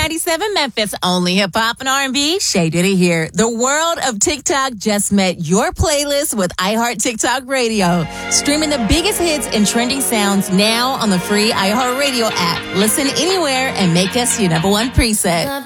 97 Memphis, only hip hop and R&B. Shay Diddy here. The world of TikTok just met your playlist with iHeart TikTok Radio. Streaming the biggest hits and trending sounds now on the free iHeart Radio app. Listen anywhere and make us your number one preset.